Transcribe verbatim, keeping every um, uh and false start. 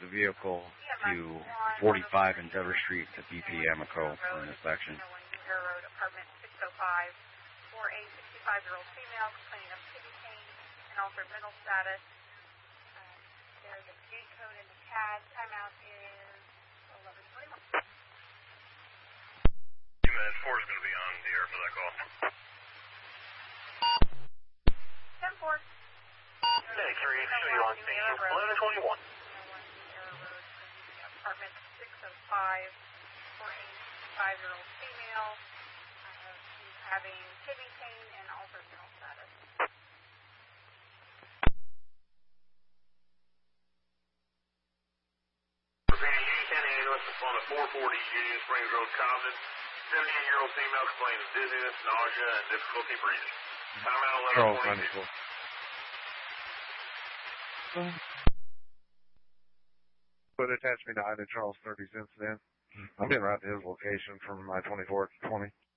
the vehicle to forty-five Endeavor Street to B P Amico for an inspection. Road, apartment six oh five, for a sixty-five-year-old female complaining of kidney pain and altered mental status. Um, there's a gate code in the C A D. Timeout is eleven twenty-one. Two minutes, four is going to be on the air for that call. ten four. Hey, three, show you on station eleven twenty-one. Apartment six oh five, for a five-year-old female uh, who's having kidney pain and altered mental status. Repeating, Union County ambulance on a four forty Union Springs Road, Compton. seventy-eight-year-old female complaining of dizziness, nausea, and difficulty breathing. Timeout eleven twenty-two. But attach me to Ida Charles thirty cents then. I'm getting right to his location from my twenty-four twenty.